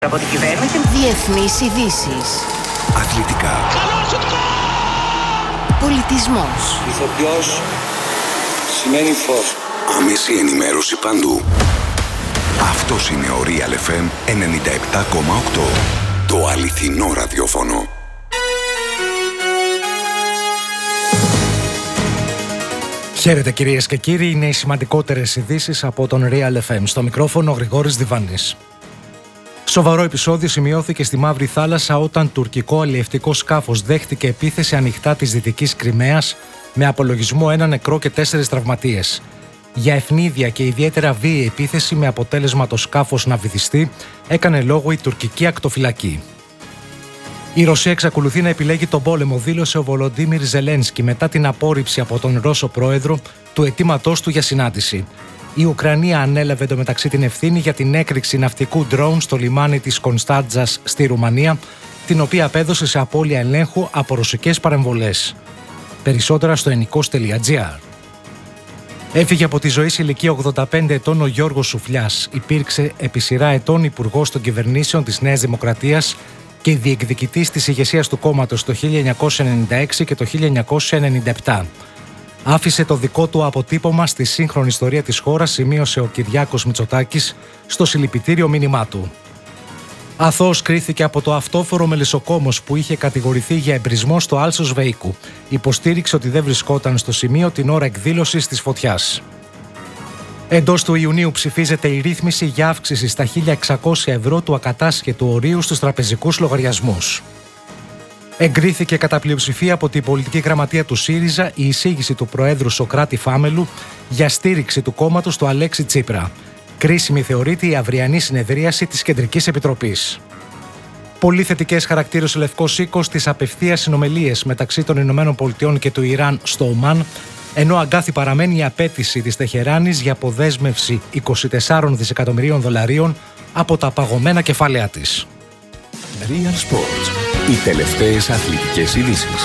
Από την κυβέρνηση. Διεθνείς ειδήσεις. Αθλητικά. Πολιτισμός. Ηθοποιός σημαίνει φως. Άμεση ενημέρωση παντού. Αυτός είναι ο Real FM 97,8. Το αληθινό ραδιόφωνο. Χαίρετε κυρίες και κύριοι, είναι οι σημαντικότερες ειδήσεις από τον Real FM. Στο μικρόφωνο ο Γρηγόρης Διβάνης. Σοβαρό επεισόδιο σημειώθηκε στη Μαύρη Θάλασσα όταν τουρκικό αλλιευτικό σκάφος δέχτηκε επίθεση ανοιχτά της Δυτικής Κριμαίας με απολογισμό 1 νεκρό και 4 τραυματίες. Για ευνίδια και ιδιαίτερα βίαιη επίθεση με αποτέλεσμα το σκάφος να βυθιστεί έκανε λόγο η τουρκική ακτοφυλακή. Η Ρωσία εξακολουθεί να επιλέγει τον πόλεμο, δήλωσε ο Βολοντίμιρ Ζελένσκι μετά την απόρριψη από τον Ρώσο πρόεδρο του αιτήματός του για συνάντηση. Η Ουκρανία ανέλαβε εντωμεταξύ την ευθύνη για την έκρηξη ναυτικού ντρόουν στο λιμάνι της Κωνσταντζας στη Ρουμανία, την οποία απέδωσε σε απώλεια ελέγχου από ρωσικές παρεμβολές. Περισσότερα στο ενικός.gr. Έφυγε από τη ζωή σε ηλικία 85 ετών ο Γιώργος Σουφλιάς. Υπήρξε επί σειρά ετών υπουργός των κυβερνήσεων της Νέας Δημοκρατίας και διεκδικητής της ηγεσίας του κόμματος το 1996 και το 1997. Άφησε το δικό του αποτύπωμα στη σύγχρονη ιστορία της χώρας, σημείωσε ο Κυριάκος Μητσοτάκης στο συλληπιτήριο μήνυμά του. Αθώος κρίθηκε από το αυτόφορο μελισσοκόμος που είχε κατηγορηθεί για εμπρισμό στο άλσος Βεϊκού. Υποστήριξε ότι δεν βρισκόταν στο σημείο την ώρα εκδήλωσης της φωτιάς. Εντός του Ιουνίου ψηφίζεται η ρύθμιση για αύξηση στα 1.600 ευρώ του ακατάσχετου ορίου στους τραπεζικούς λογαριασμούς. Εγκρίθηκε κατά πλειοψηφία από την πολιτική γραμματεία του ΣΥΡΙΖΑ η εισήγηση του Προέδρου Σωκράτη Φάμελου για στήριξη του κόμματος του Αλέξη Τσίπρα. Κρίσιμη θεωρείται η αυριανή συνεδρίαση της Κεντρικής Επιτροπής. Πολύ θετικές χαρακτήρωσε ο Λευκός Οίκος στις απευθείας συνομιλίες μεταξύ των ΗΠΑ και του Ιράν στο Ομάν, ενώ αγκάθι παραμένει η απέτηση της Τεχεράνης για αποδέσμευση 24 δισεκατομμυρίων δολαρίων από τα παγωμένα κεφάλαια της. Real Sports. Οι τελευταίες αθλητικές ειδήσεις.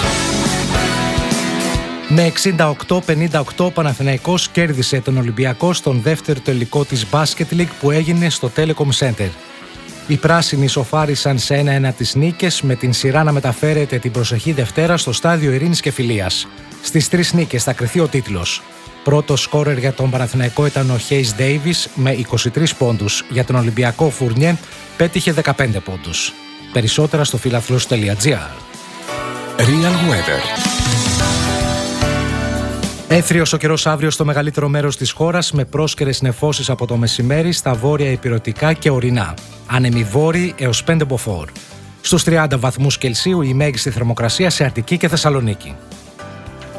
Με 68-58 ο Παναθηναϊκός κέρδισε τον Ολυμπιακό στον δεύτερο τελικό της Basket League που έγινε στο Telecom Center. Οι πράσινοι ισοφάρισαν σε 1-1 τις νίκες, με την σειρά να μεταφέρεται την προσεχή Δευτέρα στο στάδιο Ειρήνης και Φιλίας. Στις 3 νίκες θα κριθεί ο τίτλος. Πρώτος σκόρερ για τον Παναθηναϊκό ήταν ο Χέις Ντέιβις με 23 πόντους. Για τον Ολυμπιακό Φουρνιέ πέτυχε 15 πόντους. Περισσότερα στο φιλαθλούς.gr. Real Weather. Έθριος ο καιρός αύριο στο μεγαλύτερο μέρος της χώρας, με πρόσκαιρες νεφώσεις από το μεσημέρι στα βόρεια ηπειρωτικά και ορεινά. Άνεμοι βόρειοι έως 5 μποφόρ. Στους 30 βαθμούς Κελσίου η μέγιστη θερμοκρασία σε Αττική και Θεσσαλονίκη.